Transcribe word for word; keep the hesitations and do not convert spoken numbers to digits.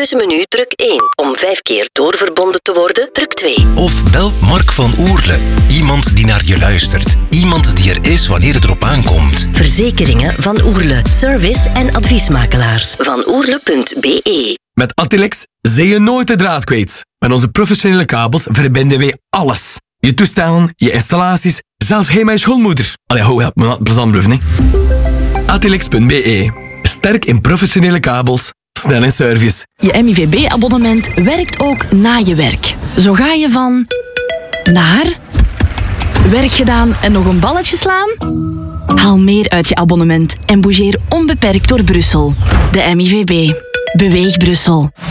keuzemenu druk één. Om vijf keer doorverbonden te worden, druk twee. Of bel Mark van Oerle. Iemand die naar je luistert. Iemand die er is wanneer het erop aankomt. Verzekeringen van Oerle. Service en adviesmakelaars. van oerle punt b e. Met Atilex zijn je nooit de draad kwijt. Met onze professionele kabels verbinden wij alles. Je toestellen, je installaties, zelfs hij mijn schoonmoeder. Allee, hou, help me dat plezant blijven, hè. Atilex punt b e. Sterk in professionele kabels, snel in service. Je M I V B-abonnement werkt ook na je werk. Zo ga je van... naar... werk gedaan en nog een balletje slaan? Haal meer uit je abonnement en bougeer onbeperkt door Brussel. De M I V B. Beweeg Brussel.